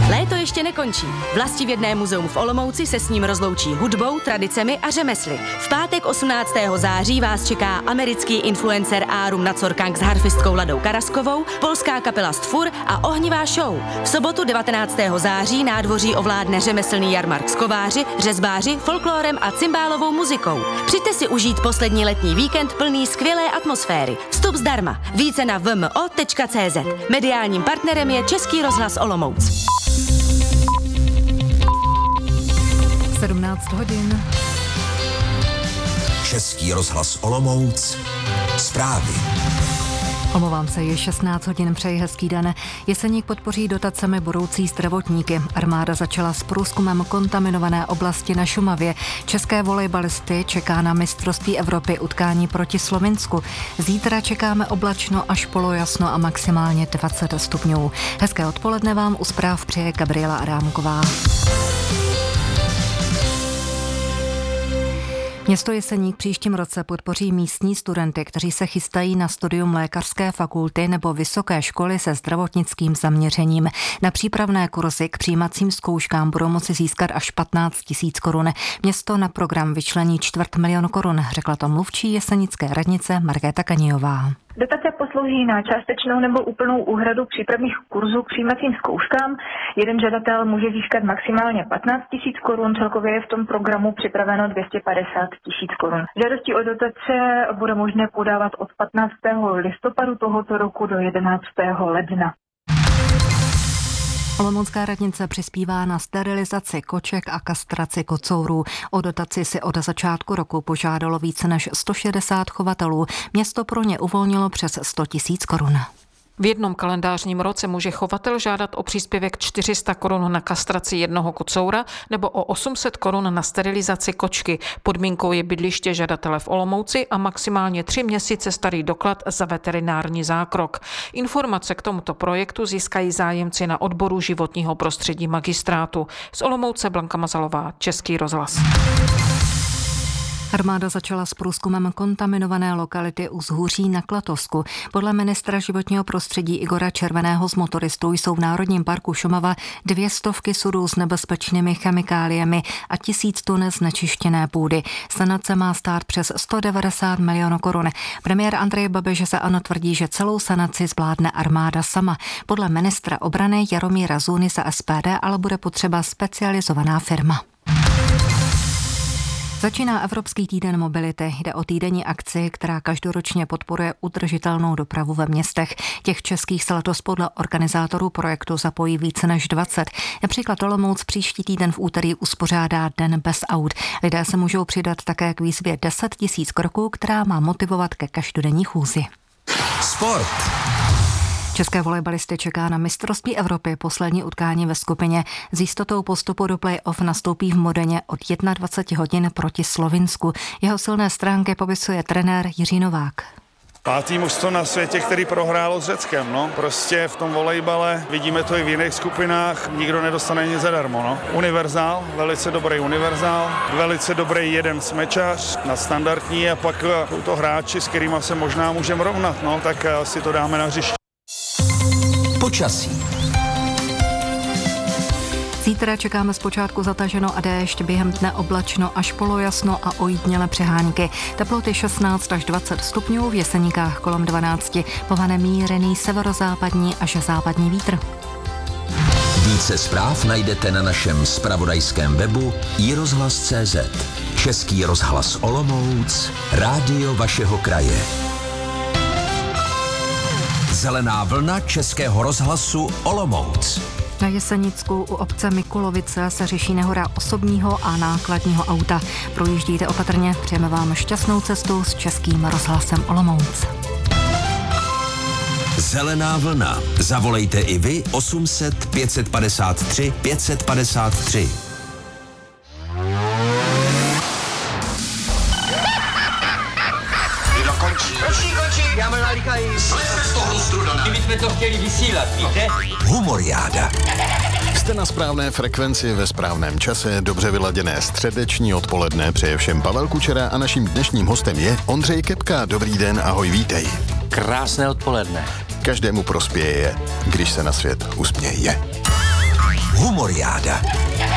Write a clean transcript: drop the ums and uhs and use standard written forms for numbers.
Léto ještě nekončí. Vlastivědné muzeum v Olomouci se s ním rozloučí hudbou, tradicemi a řemesly. V pátek 18. září vás čeká americký influencer Árum Nacorkang s harfistkou Ladou Karaskovou, polská kapela Stfur a ohnivá show. V sobotu 19. září nádvoří ovládne řemeslný jarmark s kováři, řezbáři, folklórem a cymbálovou muzikou. Přijďte si užít poslední letní víkend plný skvělé atmosféry. Vstup zdarma. Více na vmo.cz. Mediálním partnerem je Český rozhlas Olomouc. 17 hodin. Český rozhlas Olomouc. Zprávy. Omlouvám se, je 16 hodin, přeji hezký den. Jeseník podpoří dotacemi budoucí zdravotníky. Armáda začala s průzkumem kontaminované oblasti na Šumavě. České volejbalisty čeká na mistrovství Evropy utkání proti Slovinsku. Zítra čekáme oblačno až polojasno a maximálně 20 stupňů. Hezké odpoledne vám u zpráv přeje Gabriela Adámková. Město Jeseník příštím roce podpoří místní studenty, kteří se chystají na studium lékařské fakulty nebo vysoké školy se zdravotnickým zaměřením. Na přípravné kurzy k přijímacím zkouškám budou moci získat až 15 000 korun. Město na program vyčlení 250 000 korun, řekla to mluvčí jesenické radnice Markéta Kaňijová. Dotace poslouží na částečnou nebo úplnou úhradu přípravných kurzů k přijímacím zkouškám. Jeden žadatel může získat maximálně 15 000 korun, celkově je v tom programu připraveno 250 000 korun. Žádosti o dotace bude možné podávat od 15. listopadu tohoto roku do 11. ledna. Olomoucká radnice přispívá na sterilizaci koček a kastraci kocourů. O dotaci si od začátku roku požádalo více než 160 chovatelů. Město pro ně uvolnilo přes 100 000 korun. V jednom kalendářním roce může chovatel žádat o příspěvek 400 korun na kastraci jednoho kocoura nebo o 800 korun na sterilizaci kočky. Podmínkou je bydliště žadatele v Olomouci a maximálně 3 měsíce starý doklad za veterinární zákrok. Informace k tomuto projektu získají zájemci na odboru životního prostředí magistrátu. Z Olomouce Blanka Mazalová, Český rozhlas. Armáda začala s průzkumem kontaminované lokality u Zhůří na Klatovsku. Podle ministra životního prostředí Igora Červeného z motoristů jsou v Národním parku Šumava 200 sudů s nebezpečnými chemikáliemi a 1000 tun znečištěné půdy. Sanace má stát přes 190 milionů korun. Premiér Andrej Babiš za ANO tvrdí, že celou sanaci zvládne armáda sama. Podle ministra obrany Jaromíra Zůny za SPD ale bude potřeba specializovaná firma. Začíná Evropský týden mobility. Jde o týdenní akci, která každoročně podporuje udržitelnou dopravu ve městech. Těch českých se letos podle organizátorů projektu zapojí více než 20. Například Olomouc příští týden v úterý uspořádá Den bez aut. Lidé se můžou přidat také k výzvě 10 000 kroků, která má motivovat ke každodenní chůzi. Sport. České volejbalisty čeká na mistrovství Evropy poslední utkání ve skupině. S jistotou postupu do play-off nastoupí v Modeně od 21 hodin proti Slovinsku. Jeho silné stránky popisuje trenér Jiří Novák. 5. mužstvo na světě, který prohrálo s Řeckem. Prostě v tom volejbale, vidíme to i v jiných skupinách, nikdo nedostane nic zadarmo. Univerzál, velice dobrý univerzál, velice dobrý jeden smečař na standardní a pak jsou to hráči, s kterými se možná můžeme rovnat, tak si to dáme na hřiště. Počasí. Zítra čekáme zpočátku zataženo a déšť, během dne oblačno až polojasno a ojedinělé přehánky. Teploty 16 až 20 stupňů, v Jeseníkách kolem 12. Povane mírný severozápadní až západní vítr. Více zpráv najdete na našem zpravodajském webu iRozhlas.cz. Český rozhlas Olomouc, rádio vašeho kraje. Zelená vlna Českého rozhlasu Olomouc. Na Jesenicku u obce Mikulovice se řeší nehoda osobního a nákladního auta. Projíždíte opatrně, přejeme vám šťastnou cestu s Českým rozhlasem Olomouc. Zelená vlna. Zavolejte i vy 800 553 553. Končí, já mám nalíkají. Kdybychom to chtěli vysílat, víte? Humoriáda. Jste na správné frekvenci ve správném čase, dobře vyladěné středeční odpoledne přeje všem Pavel Kučera a naším dnešním hostem je Ondřej Kepka. Dobrý den, ahoj, vítej. Krásné odpoledne. Každému prospěje, když se na svět usměje. Humoriáda.